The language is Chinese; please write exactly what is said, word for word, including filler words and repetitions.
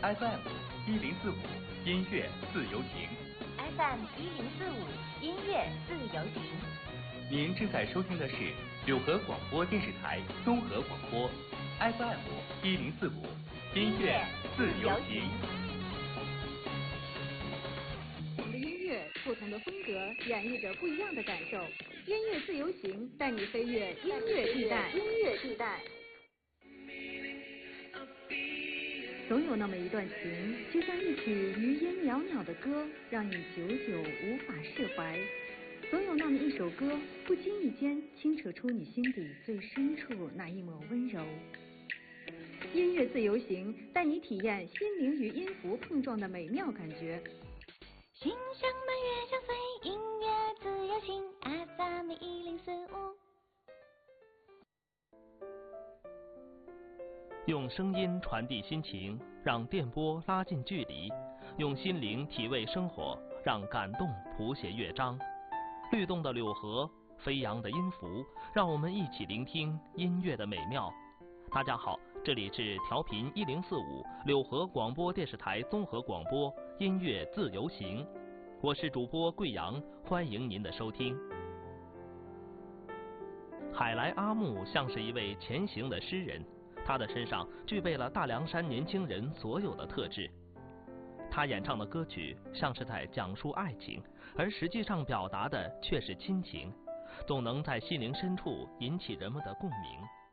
F M 一零四五音乐自由行 F M 一零四五音乐自由行。 您正在收听的是柳河广播电视台综合广播 F M 一零四五音乐自由行。 不同的音乐，不同的风格，演绎着不一样的感受。音乐自由行带你飞越音乐地带。音乐地带。总有那么一段情，就像一曲余音袅袅的歌，让你久久无法释怀。总有那么一首歌，不经意间清扯出你心底最深处那一抹温柔。音乐自由行带你体验心灵与音符碰撞的美妙感觉。 心相伴，月相随，音乐自由行 F M 一零四五。 用声音传递心情，让电波拉近距离；用心灵体味生活，让感动谱写乐章。律动的柳河，飞扬的音符，让我们一起聆听音乐的美妙。大家好，这里是调频一零四五柳河广播电视台综合广播音乐自由行，我是主播贵阳，欢迎您的收听。海来阿木像是一位前行的诗人，他的身上具备了大凉山年轻人所有的特质。他演唱的歌曲像是在讲述爱情，而实际上表达的却是亲情，总能在心灵深处引起人们的共鸣。